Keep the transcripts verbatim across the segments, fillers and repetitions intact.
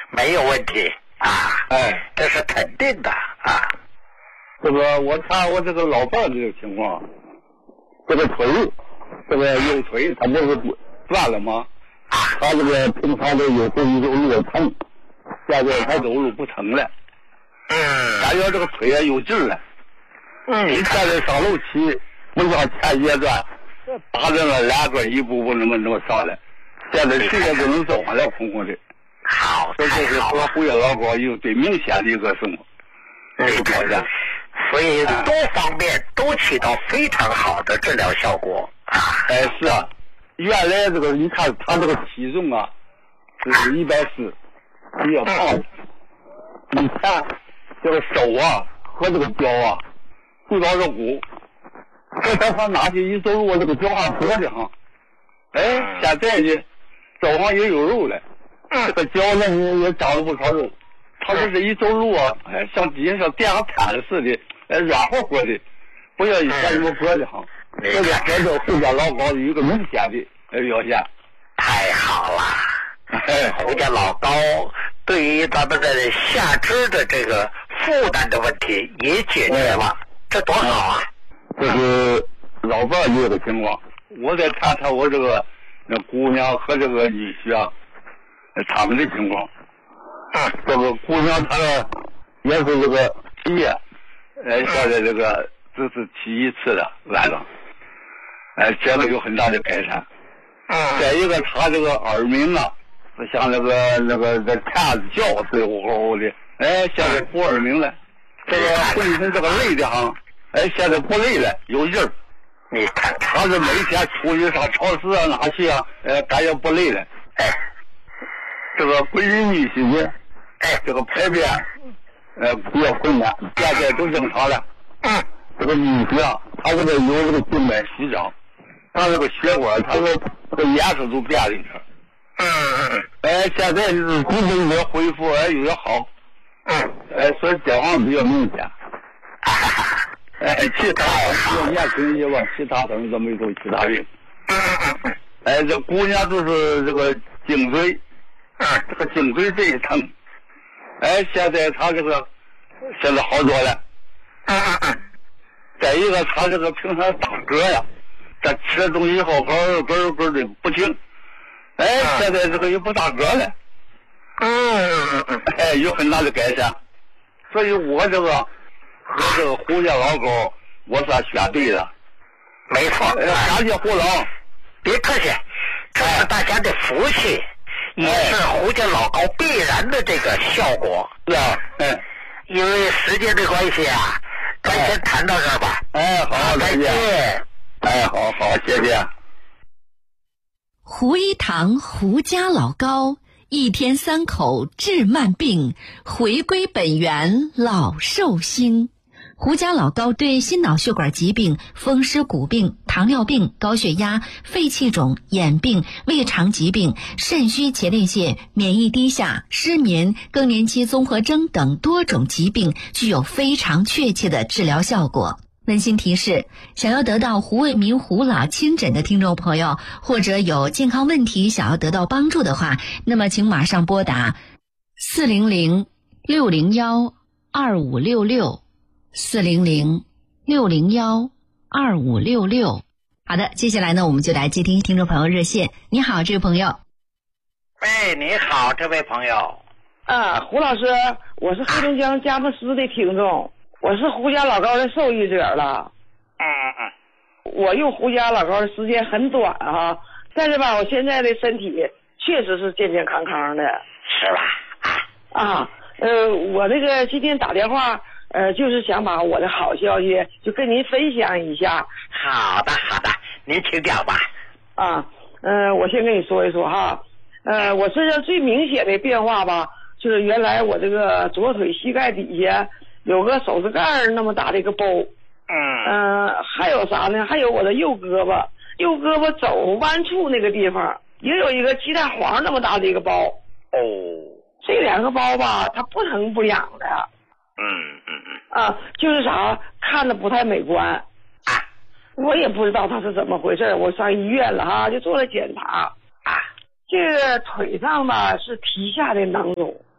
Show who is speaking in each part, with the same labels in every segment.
Speaker 1: 没有问题啊，
Speaker 2: 哎，
Speaker 1: 这是肯定的啊。
Speaker 2: 这个我看我这个老伴这个情况，这个腿，这个右腿他不是断了吗？他这个平常都有时候走路疼，现在他走路不疼了，
Speaker 1: 嗯，
Speaker 2: 感觉这个腿也有劲了。
Speaker 1: 嗯，
Speaker 2: 你现在上楼梯不像前阶段打着了两个一步步那么那么上来，现在谁也不能走上来空空的。
Speaker 1: 好，
Speaker 2: 这就是和胡家老高有最明显的一个什么这个表现。
Speaker 1: 所以多方面都起到非常好的治疗效果啊。
Speaker 2: 哎，是啊，原来这个你看他这个体重啊，是一百四，比较胖。你看这个手啊和这个脚啊，就到这骨，这他他拿去一走路，这个脚还活的哈。哎，现在呢，脚上也有肉了，这个脚呢也也长了不少肉。他说这一走路啊，哎，像底下像垫上毯子似的，哎，软和和的，不像以前那么硌的哈。这个和这胡家老高有一个明显的呃表现。
Speaker 1: 太好了，
Speaker 2: 哎，
Speaker 1: 胡家老高对于咱们的下肢的这个负担的问题也解决了，这多好啊！
Speaker 2: 这是老伴这个情况，我再谈谈我这个那姑娘和这个女婿啊，他们的情况。
Speaker 1: 嗯，
Speaker 2: 这个姑娘她也是这个体液，呃，现在这个只是提一次的来了，哎，这个有很大的改善。
Speaker 1: 嗯，
Speaker 2: 再一个，她这个耳鸣啊，像那个那个在叉子叫似的，呼呼的，哎，现在不耳鸣了。这个浑身这个累的哈，哎，现在不累了，有劲儿。
Speaker 1: 你看看，
Speaker 2: 他是每天出去上超市啊哪去啊，呃，感觉不累了。
Speaker 1: 哎，
Speaker 2: 这个闺女女婿呢，
Speaker 1: 哎，
Speaker 2: 这个排便，呃，比较困难，现在都正常了。
Speaker 1: 嗯，
Speaker 2: 这个女婿啊，他这个有这个静脉曲张，他这个血管，他说这个颜色都变了一点。
Speaker 1: 嗯嗯嗯，
Speaker 2: 哎，现在就是逐渐有点恢复，哎，有点好。
Speaker 1: 嗯，
Speaker 2: 哎，所以这方面比较明显。哎，其他比较年轻一些吧，其他等都没有其他病。
Speaker 1: 嗯嗯嗯，
Speaker 2: 哎，这姑娘就是这个颈椎，
Speaker 1: 嗯，
Speaker 2: 这个颈椎这一疼，哎，现在她这个现在好多了。
Speaker 1: 嗯嗯嗯，
Speaker 2: 再一个，她这个平常打嗝呀，这吃了东西以后咯咯咯的不停，哎，现在这个也不打嗝了。
Speaker 1: 嗯嗯嗯嗯，
Speaker 2: 哎，有很大的改善。所以我这个和这个胡家老高，我算选对了。
Speaker 1: 没错，
Speaker 2: 哎，感谢胡老，
Speaker 1: 别客气，这是大家的福气，也是胡家老高必然的这个效果。
Speaker 2: 是啊，哎，
Speaker 1: 因为时间的关系啊，咱先谈到这儿吧。
Speaker 2: 哎，好，
Speaker 1: 再见。
Speaker 2: 哎，好好，谢谢。
Speaker 3: 胡一堂胡家老高，一天三口治慢病，回归本源老寿星。胡家老高对心脑血管疾病、风湿骨病、糖尿病、高血压、肺气肿、眼病、胃肠疾病、肾虚前列腺、免疫低下、失眠、更年期综合征等多种疾病具有非常确切的治疗效果。温馨提示，想要得到胡卫民胡老亲诊的听众朋友，或者有健康问题想要得到帮助的话，那么请马上拨打四零零六零幺二五六六四零零六零幺二五六六。好的，接下来呢，我们就来接听听众朋友热线。你好，这位朋友。
Speaker 1: 哎，你好，这位朋友。
Speaker 4: 啊，胡老师，我是黑龙江佳木斯的听众，我是胡家老高的受益者了。
Speaker 1: 嗯嗯。
Speaker 4: 我用胡家老高的时间很短啊，但是吧，我现在的身体确实是健健康康的。
Speaker 1: 是吧？
Speaker 4: 啊。啊，呃，我这个今天打电话。呃，就是想把我的好消息就跟您分享一下。
Speaker 1: 好的，好的，您请讲吧。
Speaker 4: 啊，呃，我先跟你说一说哈。呃，我身上最明显的变化吧，就是原来我这个左腿膝盖底下有个手指盖那么大的一个包。
Speaker 1: 嗯。
Speaker 4: 呃，还有啥呢？还有我的右胳膊，右胳膊肘弯处那个地方也有一个鸡蛋黄那么大的一个包。
Speaker 1: 哦。
Speaker 4: 这两个包吧，它不疼不痒的。
Speaker 1: 嗯嗯嗯
Speaker 4: 啊，就是啥看着不太美观
Speaker 1: 啊，
Speaker 4: 我也不知道他是怎么回事，我上医院了哈，就做了检查
Speaker 1: 啊，
Speaker 4: 这个腿上吧是皮下的囊肿，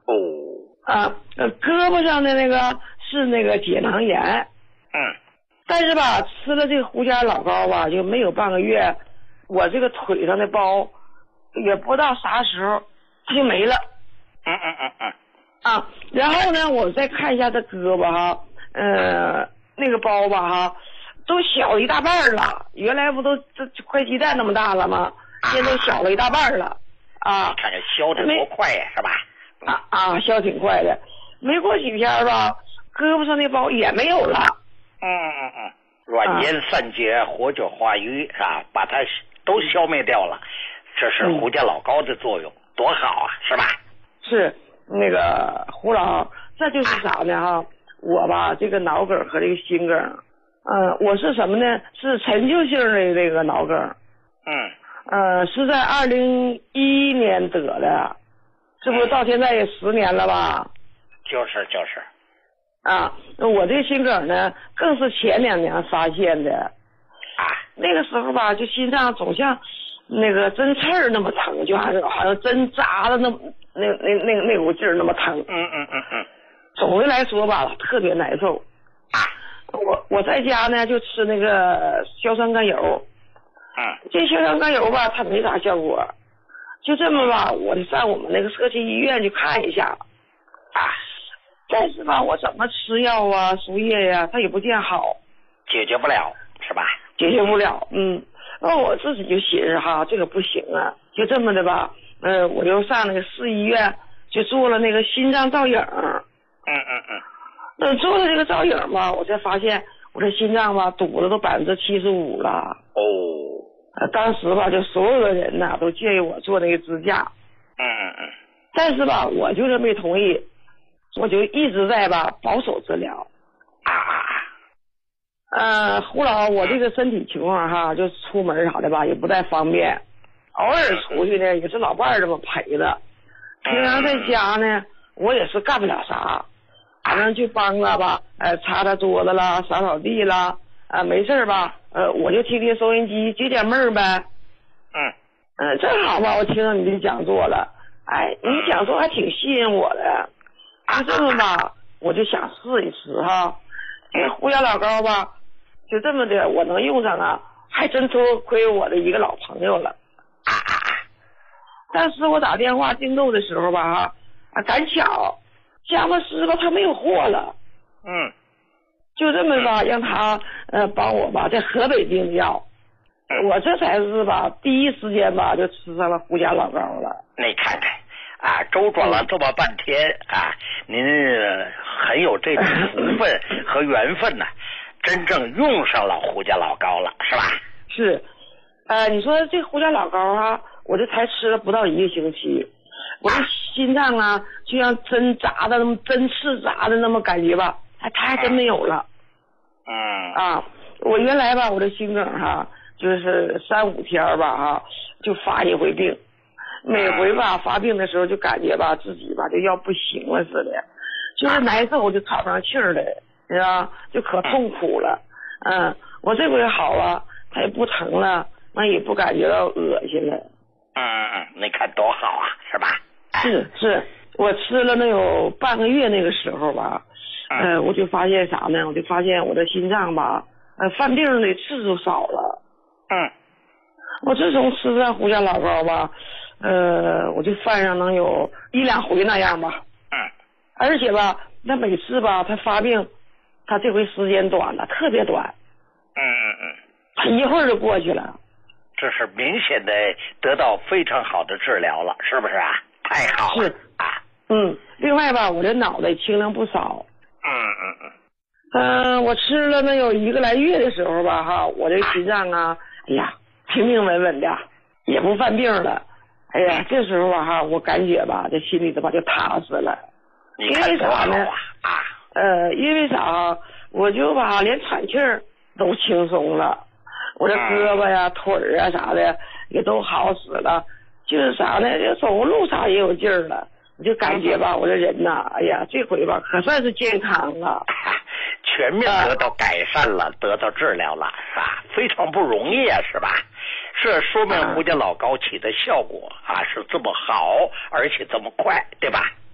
Speaker 1: 哦。
Speaker 4: 啊，呃，胳膊上的那个是那个结囊炎。
Speaker 1: 嗯。
Speaker 4: 但是吧，吃了这个胡家老膏吧，就没有半个月，我这个腿上的包也不知道啥时候它就没了。
Speaker 1: 嗯嗯嗯嗯。
Speaker 4: 啊，然后呢，我再看一下这胳膊哈，呃，那个包吧哈，都小一大半了。原来不都这块鸡蛋那么大了吗？现在小了一大半了。啊。
Speaker 1: 看着消的多快呀，是吧？
Speaker 4: 啊啊，消挺快的。没过几天吧，胳膊上那包也没有了。
Speaker 1: 嗯嗯嗯，软坚散结，活血化瘀啊，把它都消灭掉了。这是胡家老膏的作用，多好啊，是吧？
Speaker 4: 是那个胡老，这就是啥呢哈？我吧，这个脑梗和这个心梗，嗯、呃，我是什么呢？是陈旧性的这个脑梗。
Speaker 1: 嗯。
Speaker 4: 呃，是在二零一一年得的，这不到现在也十年了吧？
Speaker 1: 就是就是。
Speaker 4: 啊，我这心梗呢，更是前两年发现的。
Speaker 1: 啊。
Speaker 4: 那个时候吧，就心脏总像那个针刺儿那么疼，就好像好像针扎的那那那那那股劲儿那么疼。
Speaker 1: 嗯嗯嗯嗯。
Speaker 4: 总的来说吧，特别难受。
Speaker 1: 啊。
Speaker 4: 我我在家呢就吃那个硝酸甘油。
Speaker 1: 嗯。
Speaker 4: 这硝酸甘油吧，它没啥效果。就这么吧，我得上我们那个社区医院去看一下。
Speaker 1: 啊。
Speaker 4: 但是吧，我怎么吃药啊、输液呀、啊，它也不见好。
Speaker 1: 解决不了，是吧？
Speaker 4: 解决不了，嗯。那我自己就寻思哈，这个不行啊，就这么的吧，嗯、呃，我就上那个市医院就做了那个心脏造影。
Speaker 1: 嗯嗯嗯。
Speaker 4: 那做了这个造影吧，我才发现我这心脏吧堵的都百分之七十五了。
Speaker 1: 哦。
Speaker 4: 呃，当时吧，就所有的人呐都建议我做那个支架。
Speaker 1: 嗯嗯嗯。
Speaker 4: 但是吧，我就是没同意，我就一直在吧保守治疗。
Speaker 1: 啊啊啊。
Speaker 4: 呃，胡老，我这个身体情况哈，就出门啥的吧，也不太方便。偶尔出去呢，也是老伴儿这么陪的。平常在家呢，我也是干不了啥，反正就帮着吧，呃，擦擦桌子啦，扫扫地啦，啊、呃，没事吧，呃，我就听听收音机，解解闷儿呗。
Speaker 1: 嗯。
Speaker 4: 嗯、呃，正好吧，我听到你的讲座了，哎，你讲座还挺吸引我的。就这么吧，我就想试一试哈。这个胡椒老膏吧，就这么的，我能用上啊，还真多亏我的一个老朋友了。
Speaker 1: 啊啊啊！
Speaker 4: 但是我打电话订购的时候吧，哈，啊，赶巧，佳木斯吧他没有货了。
Speaker 1: 嗯。
Speaker 4: 就这么吧，让他呃帮我吧，在河北订药。我这才是吧，第一时间吧就吃上了胡椒老膏了。
Speaker 1: 你看看。啊，周转了这么半天啊，您很有这种福分和缘分呢、啊，真正用上了胡家老膏了，是吧？
Speaker 4: 是，呃，你说这胡家老膏啊，我这才吃了不到一个星期，我这心脏啊，就像针扎的那么针刺扎的那么感觉吧，它它还真没有了。
Speaker 1: 嗯。
Speaker 4: 啊，我原来吧，我这心梗哈，就是三五天吧哈，就发一回病。每回吧发病的时候就感觉吧自己吧就要不行了似的，就是难受就喘不上气儿来，是吧？就可痛苦了。嗯，我这回好了，它也不疼了，那也不感觉到恶心了。
Speaker 1: 嗯嗯嗯，你看多好啊，是吧？
Speaker 4: 是是，我吃了能有半个月那个时候吧，呃，我就发现啥呢？我就发现我的心脏吧，呃，犯病的次数少了。
Speaker 1: 嗯。
Speaker 4: 我自从吃上胡椒老膏吧。呃，我就犯上能有一两回那样吧。
Speaker 1: 嗯。
Speaker 4: 而且吧，那每次吧，他发病，他这回时间短了，特别短。
Speaker 1: 嗯嗯嗯。
Speaker 4: 他一会儿就过去了。
Speaker 1: 这是明显的得到非常好的治疗了，是不是啊？太好了。
Speaker 4: 是
Speaker 1: 啊。
Speaker 4: 嗯，另外吧，我这脑袋轻量不少。
Speaker 1: 嗯嗯嗯。
Speaker 4: 嗯、呃，我吃了能有一个来月的时候吧，哈，我这心脏啊，哎呀，平平稳稳的，也不犯病了。哎呀，这时候吧哈，我感觉吧，这心里头吧就踏实了。
Speaker 1: 因为啥呢？啊，
Speaker 4: 呃，因为啥？我就吧连喘气儿都轻松了，我这胳膊呀、腿儿啊啥的也都好使了。就是啥呢？就走路啥也有劲儿了。我就感觉吧，我这人呐，哎呀，这回吧可算是健康了，
Speaker 1: 全面得到改善了，得到治疗了，是吧？非常不容易啊，是吧？这说明胡家老膏起的效果啊是这么好，而且这么快，对吧？